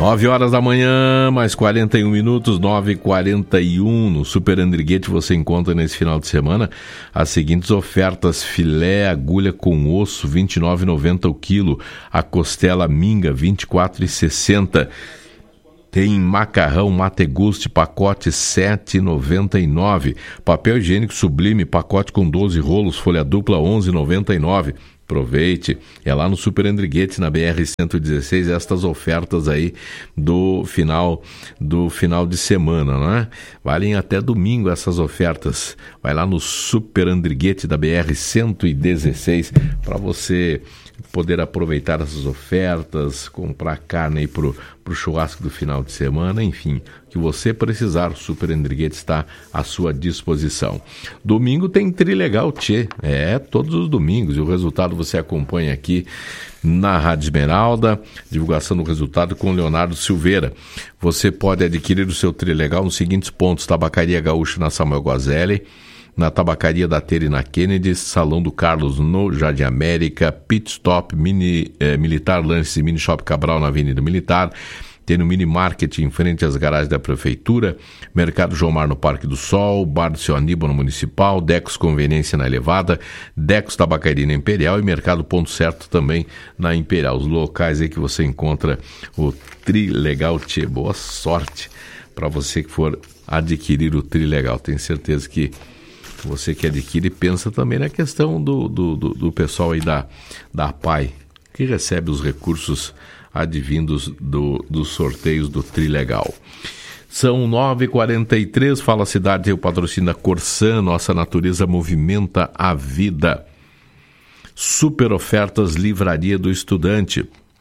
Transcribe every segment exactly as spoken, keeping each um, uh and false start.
nove horas da manhã, mais quarenta e um minutos, nove e quarenta e um. No Super Andriguete você encontra nesse final de semana as seguintes ofertas: filé agulha com osso, vinte e nove reais e noventa centavos o quilo. A costela minga, vinte e quatro reais e sessenta centavos. Tem macarrão Mate Gusti, pacote sete reais e noventa e nove centavos. Papel higiênico Sublime, pacote com doze rolos, folha dupla, onze reais e noventa e nove centavos. Aproveite, é lá no Super Andriguete, na B R cento e dezesseis, estas ofertas aí do final, do final de semana, não é? Valem até domingo essas ofertas. Vai lá no Super Andriguete da B R cento e dezesseis para você poder aproveitar essas ofertas, comprar carne aí pro, pro churrasco do final de semana, enfim, o que você precisar, o Super Andriguete está à sua disposição. Domingo tem Trilegal Tchê, é, todos os domingos, e o resultado você acompanha aqui na Rádio Esmeralda, divulgação do resultado com Leonardo Silveira. Você pode adquirir o seu Trilegal nos seguintes pontos: Tabacaria Gaúcha na Samuel Guazelli, na Tabacaria da Tere na Kennedy, Salão do Carlos no Jardim América, Pit Stop, Mini, eh, Militar Lanches e Mini Shop Cabral na Avenida Militar, tem no Mini Market em frente às garagens da Prefeitura, Mercado João Mar no Parque do Sol, Bar do Seu Aníbal no Municipal, Decos Conveniência na Elevada, Decos Tabacaria na Imperial e Mercado Ponto Certo também na Imperial. Os locais aí que você encontra o Trilegal Tchê. Boa sorte para você que for adquirir o Trilegal. Tenho certeza que você que adquire pensa também na questão do, do, do, do pessoal aí da, da A P A I, que recebe os recursos advindos do, dos sorteios do Trilegal. São nove e quarenta e três, Fala a Cidade, tem o patrocínio da Corsan, nossa natureza movimenta a vida. Super ofertas Livraria do Estudante,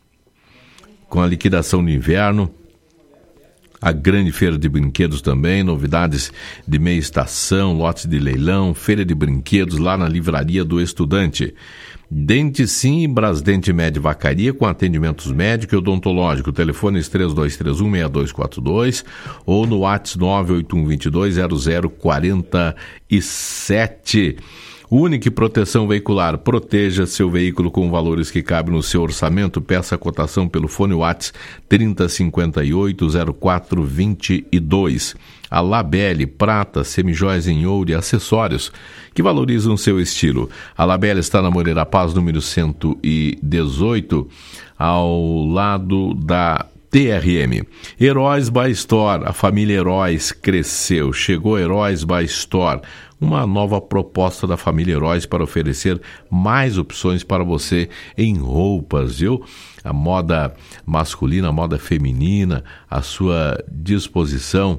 com a liquidação de inverno, a grande feira de brinquedos também, novidades de meia estação, lotes de leilão, feira de brinquedos lá na Livraria do Estudante. Dente Sim e Brasdente Med Vacaria com atendimentos médico e odontológico. Telefones três dois três um, seis dois quatro dois ou no WhatsApp nove oito um dois dois zero zero quatro sete. Unique Proteção Veicular, proteja seu veículo com valores que cabem no seu orçamento. Peça a cotação pelo fone WhatsApp trinta cinquenta e oito zero quatro vinte e dois. A Labelle, prata, semijoias em ouro e acessórios que valorizam seu estilo. A Labelle está na Moreira Paz, número cento e dezoito, ao lado da T R M. Heróis by Store, a família Heróis cresceu. Chegou Heróis by Store, uma nova proposta da família Heróis para oferecer mais opções para você em roupas, viu? A moda masculina, a moda feminina, à sua disposição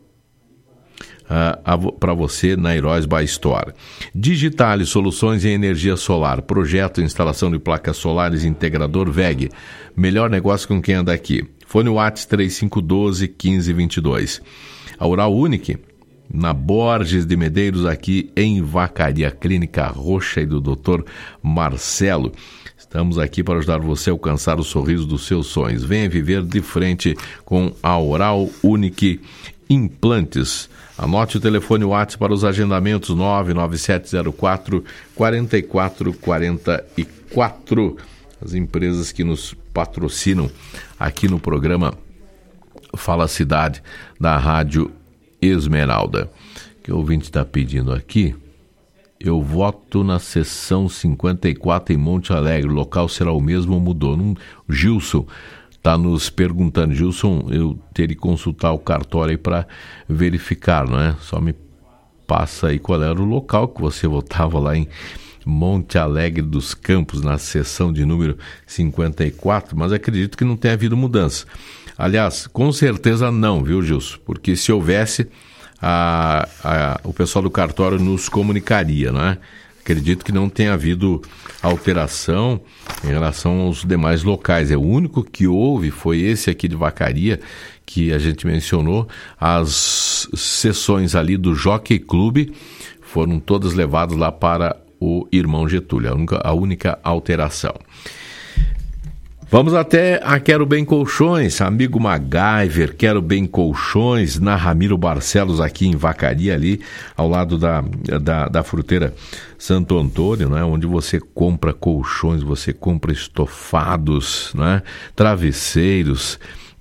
uh, para você na Heróis by Store. Digitale, soluções em energia solar, projeto e instalação de placas solares, integrador V E G. Melhor negócio com quem anda aqui. Fone WhatsApp três cinco um dois, um cinco dois dois. A Oral Unique, na Borges de Medeiros, aqui em Vacaria, Clínica Roxa e do doutor Marcelo. Estamos aqui para ajudar você a alcançar o sorriso dos seus sonhos. Venha viver de frente com a Oral Unique Implantes. Anote o telefone WhatsApp para os agendamentos nove nove sete zero quatro, quatro quatro quatro quatro. As empresas que nos patrocinam aqui no programa Fala Cidade da Rádio Esmeralda. Que o ouvinte está pedindo aqui: eu voto na sessão cinquenta e quatro em Monte Alegre, o local será o mesmo ou mudou? Não, o Gilson está nos perguntando. Gilson, eu teria que consultar o cartório aí para verificar, não é? Só me passa aí qual era o local que você votava lá em Monte Alegre dos Campos, na sessão de número cinquenta e quatro, mas acredito que não tenha havido mudança. Aliás, com certeza não, viu, Gilson? Porque se houvesse, a, a, o pessoal do cartório nos comunicaria, não é? Acredito que não tenha havido alteração em relação aos demais locais. É o único que houve, foi esse aqui de Vacaria, que a gente mencionou. As sessões ali do Jockey Clube foram todas levadas lá para o Irmão Getúlio, a única, a única alteração. Vamos até a Quero Bem Colchões, amigo MacGyver, Quero Bem Colchões, na Ramiro Barcelos, aqui em Vacaria, ali ao lado da, da, da fruteira Santo Antônio, né? Onde você compra colchões, você compra estofados, né? Travesseiros,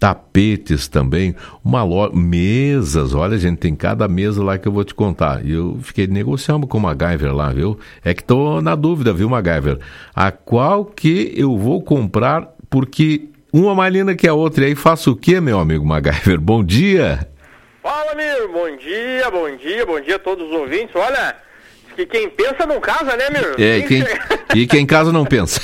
tapetes também, uma loja, mesas, olha gente, tem cada mesa lá que eu vou te contar. E eu fiquei negociando com o MacGyver lá, viu? É que tô na dúvida, viu, MacGyver? A qual que eu vou comprar, porque uma mais linda que a outra. E aí faço o quê, meu amigo MacGyver? Bom dia! Fala, Miro, bom dia, bom dia, bom dia a todos os ouvintes. Olha, que quem pensa não casa, né, Miro? É, e quem, e quem casa não pensa.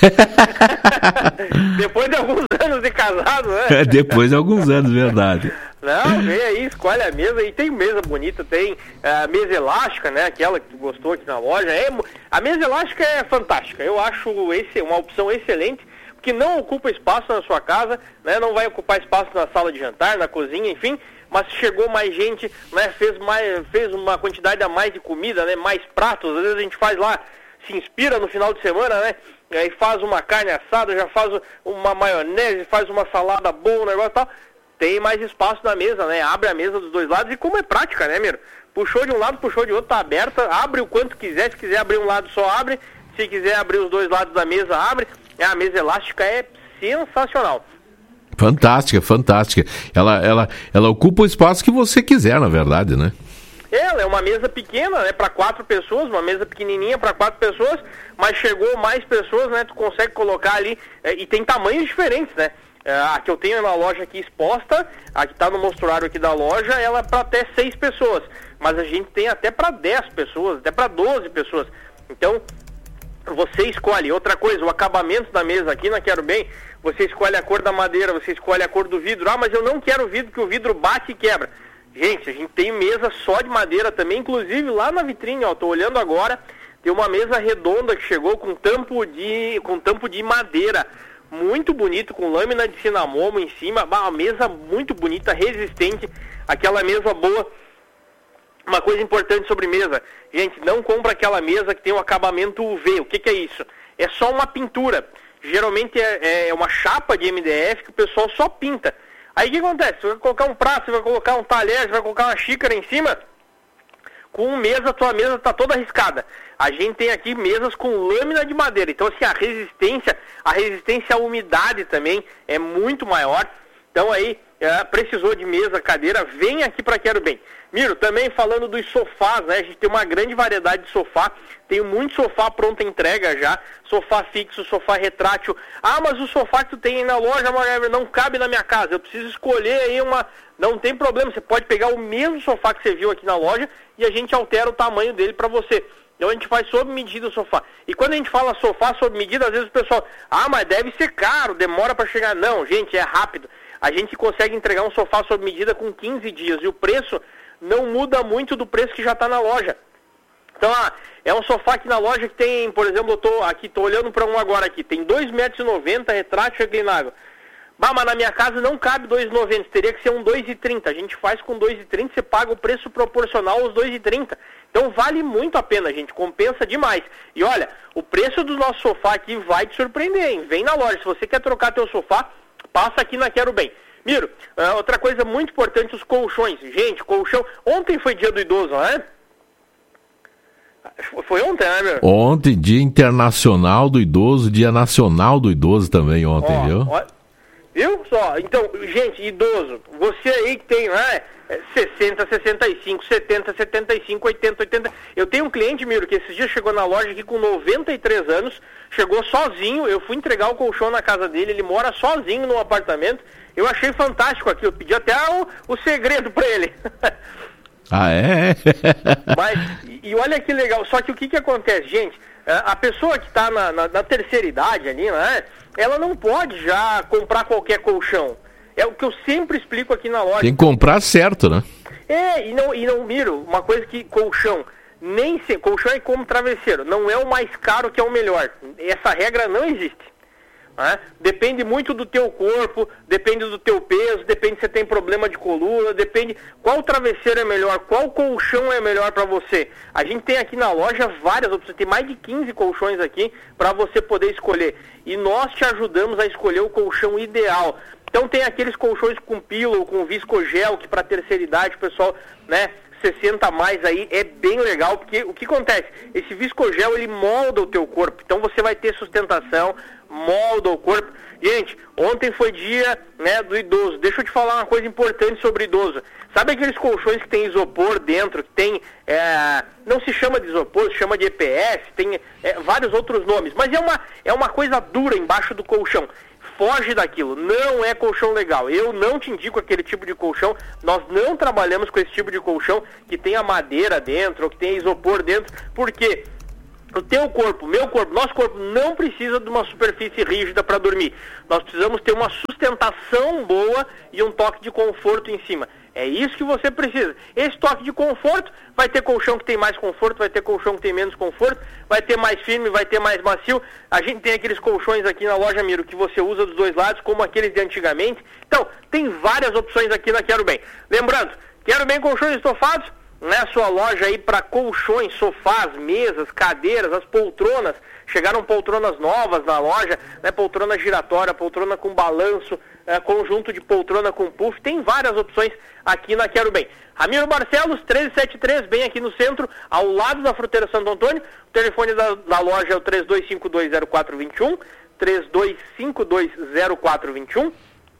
Depois de alguns anos de casado, né? É, depois de alguns anos, verdade. Não, vem aí, escolhe a mesa. E tem mesa bonita, tem a uh, mesa elástica, né? Aquela que tu gostou aqui na loja. É, a mesa elástica é fantástica. Eu acho esse, uma opção excelente, que não ocupa espaço na sua casa, né? Não vai ocupar espaço na sala de jantar, na cozinha, enfim. Mas chegou mais gente, né? Fez, mais, fez uma quantidade a mais de comida, né? Mais pratos. Às vezes a gente faz lá, se inspira no final de semana, né? E aí faz uma carne assada, já faz uma maionese, faz uma salada boa, um negócio e tal. Tem mais espaço na mesa, né? Abre a mesa dos dois lados e como é prática, né, Miro? Puxou de um lado, puxou de outro, tá aberta, abre o quanto quiser. Se quiser abrir um lado, só abre. Se quiser abrir os dois lados da mesa, abre. A mesa elástica é sensacional. Fantástica, fantástica. Ela, ela, ela ocupa o espaço que você quiser, na verdade, né? Ela é uma mesa pequena, né, para quatro pessoas, uma mesa pequenininha para quatro pessoas, mas chegou mais pessoas, né, tu consegue colocar ali, é, e tem tamanhos diferentes, né? É, a que eu tenho na loja aqui exposta, a que está no mostruário aqui da loja, ela é para até seis pessoas, mas a gente tem até para dez pessoas, até para doze pessoas. Então, você escolhe. Outra coisa, o acabamento da mesa aqui na Quero Bem, você escolhe a cor da madeira, você escolhe a cor do vidro. Ah, mas eu não quero vidro, porque o vidro bate e quebra. Gente, a gente tem mesa só de madeira também, inclusive lá na vitrine, ó, tô olhando agora, tem uma mesa redonda que chegou com tampo de, com tampo de madeira, muito bonito, com lâmina de cinamomo em cima, uma mesa muito bonita, resistente, aquela mesa boa. Uma coisa importante sobre mesa, gente, não compra aquela mesa que tem um acabamento U V. O que, que é isso? É só uma pintura. Geralmente é, é uma chapa de M D F que o pessoal só pinta. Aí o que acontece? Você vai colocar um prato, você vai colocar um talher, você vai colocar uma xícara em cima. Com mesa, a tua mesa está toda arriscada. A gente tem aqui mesas com lâmina de madeira. Então, assim, a resistência, a resistência à umidade também é muito maior. Então, aí, é, precisou de mesa, cadeira, vem aqui para Quero Bem. Miro, também falando dos sofás, né? A gente tem uma grande variedade de sofá. Tem muito sofá pronta entrega já. Sofá fixo, sofá retrátil. Ah, mas o sofá que tu tem aí na loja, MacGyver, não cabe na minha casa. Eu preciso escolher aí uma... Não tem problema, você pode pegar o mesmo sofá que você viu aqui na loja e a gente altera o tamanho dele para você. Então a gente faz sob medida o sofá. E quando a gente fala sofá sob medida, às vezes o pessoal... Ah, mas deve ser caro, demora para chegar. Não, gente, é rápido. A gente consegue entregar um sofá sob medida com quinze dias. E o preço não muda muito do preço que já está na loja. Então, ah, é um sofá aqui na loja que tem, por exemplo, eu tô aqui, tô olhando para um agora aqui, tem dois metros e noventa, retrátil reclinável. Bah, mas na minha casa não cabe dois metros e noventa, teria que ser um dois e trinta. A gente faz com dois e trinta, você paga o preço proporcional aos dois e trinta. Então vale muito a pena, gente, compensa demais. E olha, o preço do nosso sofá aqui vai te surpreender, hein? Vem na loja, se você quer trocar teu sofá, passa aqui na Quero Bem. Miro, uh, outra coisa muito importante, os colchões. Gente, colchão... Ontem foi dia do idoso, né? Foi ontem, né, meu? Ontem, dia internacional do idoso, dia nacional do idoso também ontem, ó, viu? Ó, viu só? Então, gente, idoso, você aí que tem, né, sessenta, sessenta e cinco, setenta, setenta e cinco, oitenta, oitenta... Eu tenho um cliente, Miro, que esses dias chegou na loja aqui com noventa e três anos, chegou sozinho, eu fui entregar o colchão na casa dele, ele mora sozinho num apartamento. Eu achei fantástico aqui, eu pedi até o, o segredo pra ele. Ah, é? Mas, e, e olha que legal, só que o que que acontece, gente? A pessoa que tá na, na, na terceira idade ali, né? Ela não pode já comprar qualquer colchão. É o que eu sempre explico aqui na loja. Tem que comprar certo, né? É, e não, e não, Miro, uma coisa que colchão, nem se, colchão é como travesseiro, não é o mais caro que é o melhor. Essa regra não existe. Né? Depende muito do teu corpo, depende do teu peso, depende se você tem problema de coluna, depende qual travesseiro é melhor, qual colchão é melhor para você. A gente tem aqui na loja várias opções, tem mais de quinze colchões aqui para você poder escolher. E nós te ajudamos a escolher o colchão ideal. Então tem aqueles colchões com pillow, com viscogel, que para terceira idade o pessoal, né, sessenta a mais aí, é bem legal, porque o que acontece? Esse viscogel, ele molda o teu corpo, então você vai ter sustentação, molda o corpo. Gente, ontem foi dia, né, do idoso. Deixa eu te falar uma coisa importante sobre idoso. Sabe aqueles colchões que tem isopor dentro, que tem, é, não se chama de isopor, se chama de E P S, tem é, vários outros nomes, mas é uma, é uma coisa dura embaixo do colchão. Foge daquilo, não é colchão legal. Eu não te indico aquele tipo de colchão. Nós não trabalhamos com esse tipo de colchão que tem a madeira dentro, ou que tem isopor dentro, porque o teu corpo, meu corpo, nosso corpo não precisa de uma superfície rígida para dormir. Nós precisamos ter uma sustentação boa e um toque de conforto em cima. É isso que você precisa. Esse toque de conforto, vai ter colchão que tem mais conforto, vai ter colchão que tem menos conforto, vai ter mais firme, vai ter mais macio. A gente tem aqueles colchões aqui na loja Miro que você usa dos dois lados, como aqueles de antigamente. Então, tem várias opções aqui na Quero Bem. Lembrando, Quero Bem Colchões Estofados, né, sua loja aí para colchões, sofás, mesas, cadeiras, as poltronas. Chegaram poltronas novas na loja, né, poltrona giratória, poltrona com balanço, é, conjunto de poltrona com puff. Tem várias opções aqui na Quero Bem. Ramiro Barcelos, trezentos e setenta e três, bem aqui no centro, ao lado da Fruteira Santo Antônio. O telefone da, da loja é o três dois cinco dois zero quatro dois um, três dois cinco dois zero quatro dois um.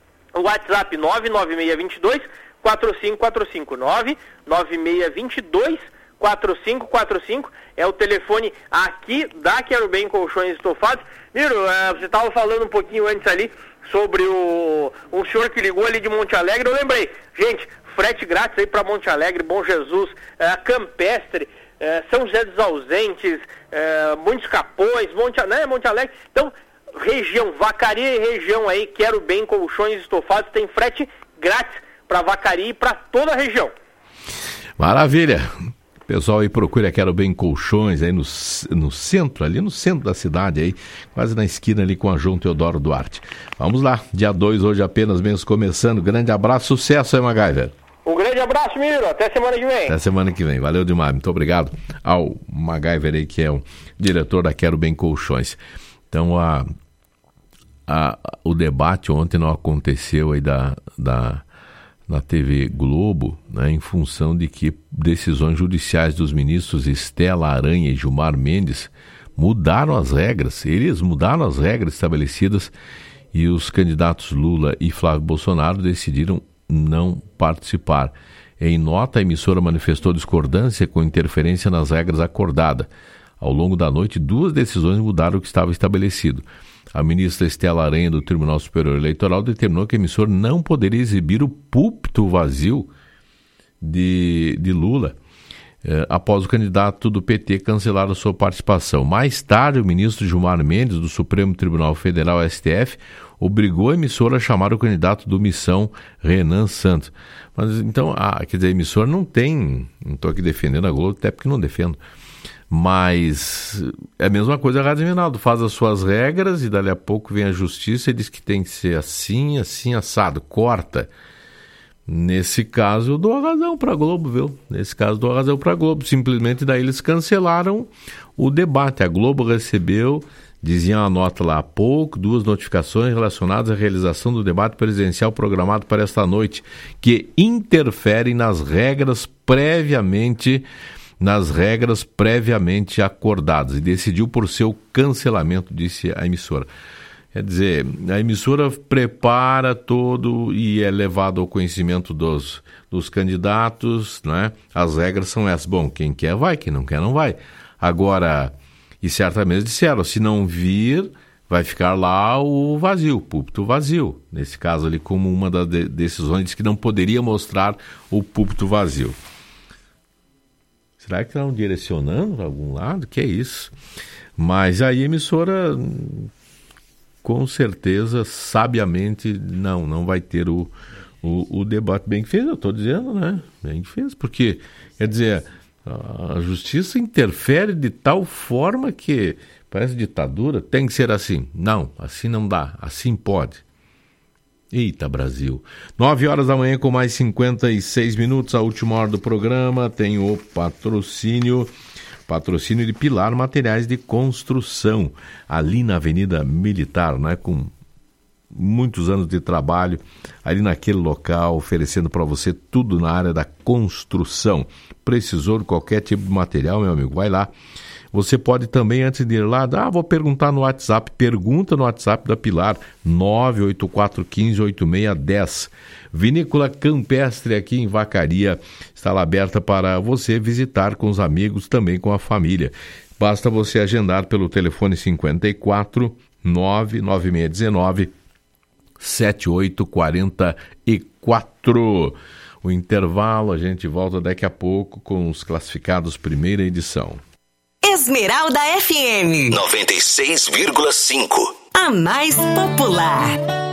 O WhatsApp nove nove seis dois dois quatro cinco quatro cinco, nove nove seis dois dois quatro cinco quatro cinco, é o telefone aqui da Quero Bem Colchões Estofados. Miro, uh, você estava falando um pouquinho antes ali sobre o um senhor que ligou ali de Monte Alegre. Eu lembrei, gente, frete grátis aí para Monte Alegre, Bom Jesus, uh, Campestre, uh, São José dos Ausentes, uh, muitos Capões, Monte, né, Monte Alegre. Então, região, Vacaria e região aí, Quero Bem Colchões Estofados, tem frete grátis para Vacaria e para toda a região. Maravilha! Pessoal aí procura Quero Bem Colchões aí no, no centro, ali no centro da cidade aí, quase na esquina ali com a João Teodoro Duarte. Vamos lá, dia dois hoje apenas mesmo começando. Grande abraço, sucesso aí, MacGyver. Um grande abraço, Miro, até semana que vem. Até semana que vem, valeu demais, muito obrigado ao MacGyver aí, que é o diretor da Quero Bem Colchões. Então a, a, o debate ontem não aconteceu aí da... da na T V Globo, né, em função de que decisões judiciais dos ministros Estela Aranha e Gilmar Mendes mudaram as regras, eles mudaram as regras estabelecidas e os candidatos Lula e Flávio Bolsonaro decidiram não participar. Em nota, a emissora manifestou discordância com interferência nas regras acordadas. Ao longo da noite, duas decisões mudaram o que estava estabelecido. A ministra Estela Aranha do Tribunal Superior Eleitoral determinou que a emissora não poderia exibir o púlpito vazio de, de Lula eh, após o candidato do P T cancelar a sua participação. Mais tarde, o ministro Gilmar Mendes, do Supremo Tribunal Federal, S T F, obrigou a emissora a chamar o candidato do Missão, Renan Santos. Mas então, ah, quer dizer, a emissora não tem, não estou aqui defendendo a Globo, até porque não defendo, mas é a mesma coisa a Rádio Minaldo, faz as suas regras e dali a pouco vem a justiça e diz que tem que ser assim, assim, assado, corta. Nesse caso eu dou a razão para a Globo, viu? Nesse caso eu dou a razão para a Globo, simplesmente daí eles cancelaram o debate. A Globo recebeu, dizia a nota lá há pouco, duas notificações relacionadas à realização do debate presidencial programado para esta noite, que interferem nas regras previamente nas regras previamente acordadas e decidiu por seu cancelamento, disse a emissora. Quer dizer, a emissora prepara todo e é levado ao conhecimento dos, dos candidatos, né? As regras são essas. Bom, quem quer vai, quem não quer não vai. Agora, e certamente disseram, se não vir, vai ficar lá o vazio, o púlpito vazio. Nesse caso ali, como uma das de- decisões, disse que não poderia mostrar o púlpito vazio. Será que estão direcionando para algum lado? Que é isso? Mas aí a emissora, com certeza, sabiamente, não, não vai ter o, o, o debate. Bem que fez, eu estou dizendo, né? Bem que fez, porque, quer dizer, a justiça interfere de tal forma que parece ditadura, tem que ser assim. Não, assim não dá, assim pode. Eita, Brasil. Nove horas da manhã com mais cinquenta e seis minutos, a última hora do programa, tem o patrocínio, patrocínio de Pilar Materiais de Construção, ali na Avenida Militar, né, com muitos anos de trabalho ali naquele local, oferecendo para você tudo na área da construção. Precisou de qualquer tipo de material, meu amigo, vai lá. Você pode também, antes de ir lá, ah, vou perguntar no WhatsApp, pergunta no WhatsApp da Pilar, nove oito quatro um cinco oito seis um zero. Vinícola Campestre aqui em Vacaria, está lá aberta para você visitar com os amigos, também com a família. Basta você agendar pelo telefone cinquenta e quatro, nove nove seis um nove, sete oito quatro quatro. O intervalo, a gente volta daqui a pouco com os classificados primeira edição. Esmeralda F M noventa e seis vírgula cinco. A mais popular.